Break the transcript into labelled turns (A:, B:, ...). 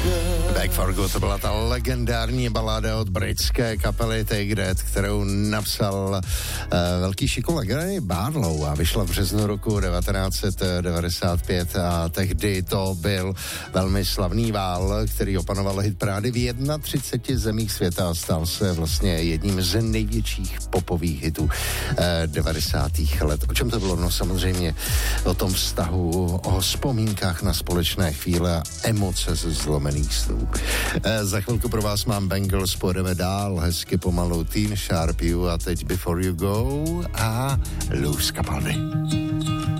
A: Back for Good, to byla ta legendární baláda od britské kapely Take That, kterou napsal velký šikola Gary Barlow a vyšla v březnu roku 1995 a tehdy to byl velmi slavný vál, který opanoval hitparády v 31 zemích světa a stal se vlastně jedním z největších popových hitů 90. let. O čem to bylo? No samozřejmě o tom vztahu, o vzpomínkách na společné chvíle a emoce ze zlomených snů. Za chvilku pro vás mám Bangles, pojedeme dál, hezky pomalu Teen Sharp You a teď Before You Go a Luz Capaldi.